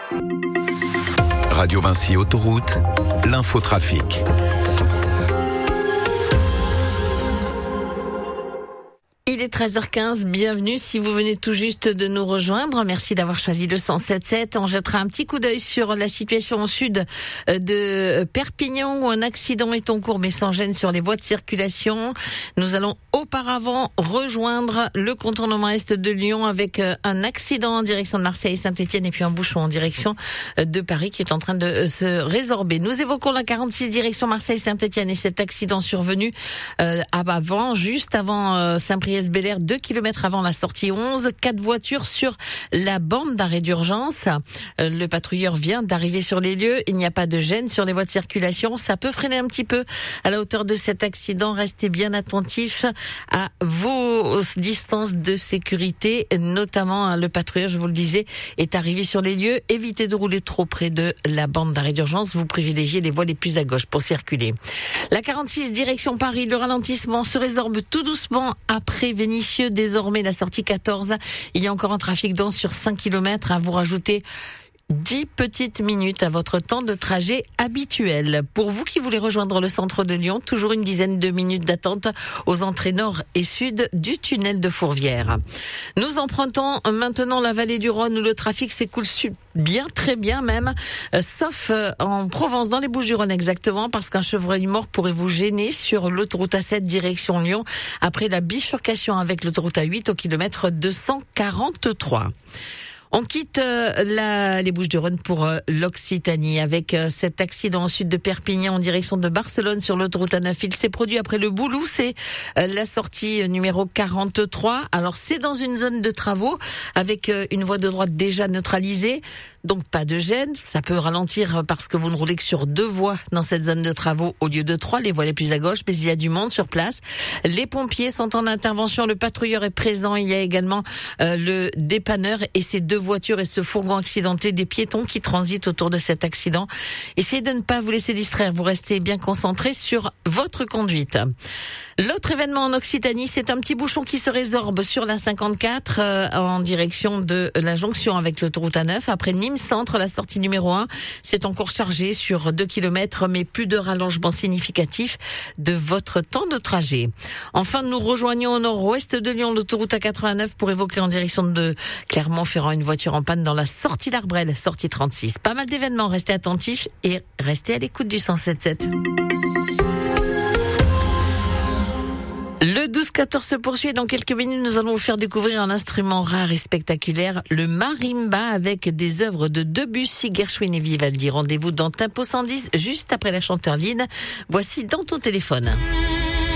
Radio Vinci Autoroute, l'infotrafic. Il est 13h15, bienvenue si vous venez tout juste de nous rejoindre. Merci d'avoir choisi le 107.7. On jettera un petit coup d'œil sur la situation au sud de Perpignan où un accident est en cours mais sans gêne sur les voies de circulation. Nous allons auparavant rejoindre le contournement est de Lyon avec un accident en direction de Marseille et Saint-Etienne et puis un bouchon en direction de Paris qui est en train de se résorber. Nous évoquons la 46 direction Marseille-Saint-Etienne et cet accident survenu juste avant Saint-Priest-Bel-Air, 2 km avant la sortie 11, 4 voitures sur la bande d'arrêt d'urgence. Le patrouilleur vient d'arriver sur les lieux. Il n'y a pas de gêne sur les voies de circulation. Ça peut freiner un petit peu à la hauteur de cet accident. Restez bien attentifs à vos distances de sécurité, notamment le patrouilleur, je vous le disais, est arrivé sur les lieux. Évitez de rouler trop près de la bande d'arrêt d'urgence. Vous privilégiez les voies les plus à gauche pour circuler. La 46 direction Paris, le ralentissement se résorbe tout doucement après Vénissieux. Désormais, la sortie 14, il y a encore un trafic dense sur 5 km. Vous rajoutez 10 petites minutes à votre temps de trajet habituel. Pour vous qui voulez rejoindre le centre de Lyon, toujours une dizaine de minutes d'attente aux entrées nord et sud du tunnel de Fourvière. Nous empruntons maintenant la vallée du Rhône où le trafic s'écoule bien, très bien même, sauf en Provence, dans les Bouches-du-Rhône exactement, parce qu'un chevreuil mort pourrait vous gêner sur l'autoroute A7 direction Lyon après la bifurcation avec l'autoroute A8 au kilomètre 243. On quitte les Bouches-du-Rhône pour l'Occitanie avec cet accident au sud de Perpignan en direction de Barcelone sur l'autoroute A9. Il s'est produit après le Boulou, c'est la sortie numéro 43. Alors c'est dans une zone de travaux avec une voie de droite déjà neutralisée. Donc pas de gêne, ça peut ralentir parce que vous ne roulez que sur 2 voies dans cette zone de travaux au lieu de 3, les voies les plus à gauche, mais il y a du monde sur place. Les pompiers sont en intervention, le patrouilleur est présent, il y a également le dépanneur et ces 2 voitures et ce fourgon accidenté, des piétons qui transitent autour de cet accident. Essayez de ne pas vous laisser distraire, vous restez bien concentré sur votre conduite. L'autre événement en Occitanie, c'est un petit bouchon qui se résorbe sur la 54 en direction de la jonction avec l'autoroute A9. Après Nîmes Centre, la sortie numéro 1, c'est encore chargé sur 2 km, mais plus de rallongement significatif de votre temps de trajet. Enfin, nous rejoignons au nord-ouest de Lyon l'autoroute A89 pour évoquer en direction de Clermont-Ferrand une voiture en panne dans la sortie d'Arbrel, sortie 36. Pas mal d'événements, restez attentifs et restez à l'écoute du 107.7. Le 12-14 se poursuit. Dans quelques minutes, nous allons vous faire découvrir un instrument rare et spectaculaire, le marimba, avec des œuvres de Debussy, Gershwin et Vivaldi. Rendez-vous dans Tempo 110, juste après la chanteurline. Voici Dans ton téléphone.